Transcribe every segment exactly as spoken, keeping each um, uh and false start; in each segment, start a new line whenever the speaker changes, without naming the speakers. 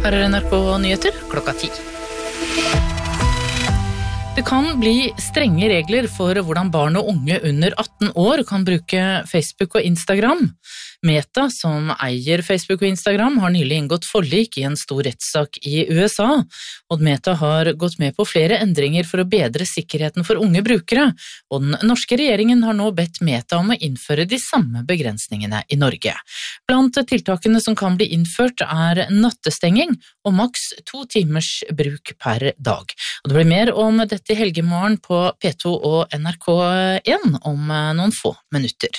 Her er N R K Nyheter klokka ti. Det kan bli strenge regler for hvordan barn og unge under atten år kan bruke Facebook og Instagram. Meta, som eier Facebook og Instagram, har nylig inngått forlik i en stor rettssak i U S A, og Meta har gått med på flere endringer for å bedre sikkerheten for unge brukere, og den norske regjeringen har nå bedt Meta om å innføre de samme begrensningene i Norge. Blant tiltakene som kan bli innført er nattestenging og maks to timers bruk per dag. Og det blir mer om dette i helgemorgen på P to og N R K en om noen få minutter.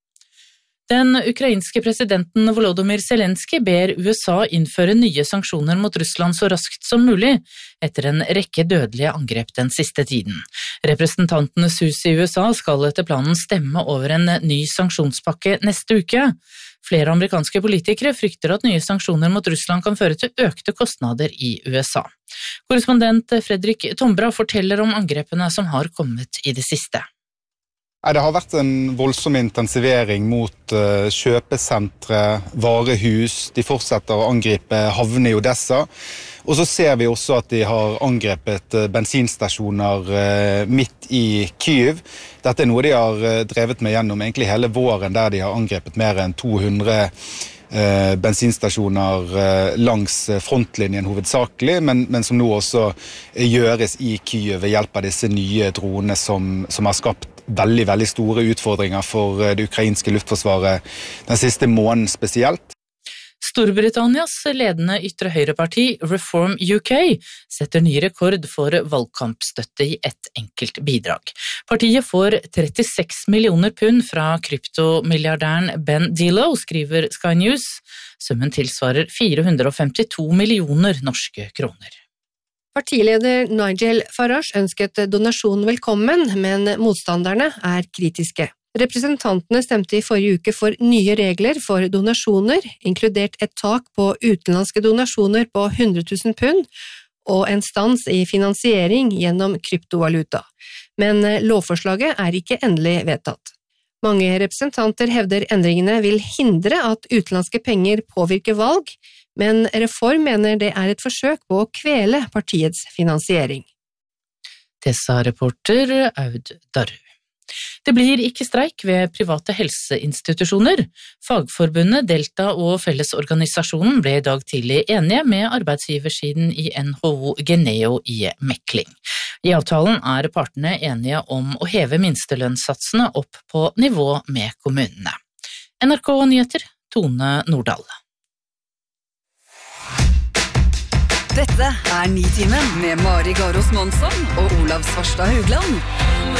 Den ukrainske presidenten Volodymyr Zelensky ber U S A innføre nye sanksjoner mot Russland så raskt som mulig, etter en rekke dødelige angrep den siste tiden. Representantenes hus i U S A skal etter planen stemme over en ny sanksjonspakke neste uke. Flere amerikanske politikere frykter at nye sanksjoner mot Russland kan føre til økte kostnader i U S A. Korrespondent Fredrik Tombra forteller om angrepene som har kommet i det siste.
Det har vært en voldsom intensivering mot kjøpesentre, varehus. De fortsetter å angripe havner i Odessa. Og så ser vi også at de har angrepet bensinstasjoner midt i Kyiv. Dette er noe de har drevet med gjennom egentlig hele våren, der de har angrepet mer enn to hundre bensinstasjoner langs frontlinjen hovedsakelig, men, men som nå også gjøres i Kyiv ved hjelp av disse nye dronene som, som har skapt veldig, veldig store utfordringer for det ukrainske luftforsvaret den siste måneden spesielt.
Storbritannias ledende ytre høyreparti Reform U K setter ny rekord for valgkampstøtte i ett enkelt bidrag. Partiet får trettiseks millioner pund fra kryptomilliardæren Ben Dillo, skriver Sky News. Summen tilsvarer fire hundre og femtito millioner norske kroner.
Partileder Nigel Farage ønsket donasjonen velkommen, men motstanderne er kritiske. Representantene stemte i forrige uke for nye regler for donasjoner, inkludert et tak på utenlandske donasjoner på hundre tusen pund og en stans i finansiering gjennom kryptovaluta. Men lovforslaget er ikke endelig vedtatt. Mange representanter hevder endringene vil hindre at utenlandske penger påvirker valg, men Reform mener det er et forsøk på å kvele partiets finansiering.
Det sa reporter Aud Darru. Det blir ikke streik ved private helseinstitusjoner. Fagforbundet Delta og Fellesorganisasjonen ble i dag tidlig enige med arbeidsgiversiden i N H O Geneo i mekling. I avtalen er partene enige om å heve minstelønnssatsene opp på nivå med kommunene. N R K Nyheter, Tone Nordahl.
Dette er Nitimen med Mari Garos Monsson og Olav Svarstad Haugland.